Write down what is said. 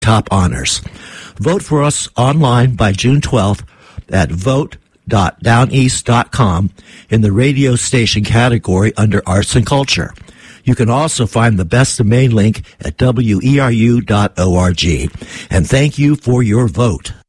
top honors. Vote for us online by June 12th at vote.downeast.com in the radio station category under Arts and Culture. You can also find the Best of Maine link at weru.org. And thank you for your vote.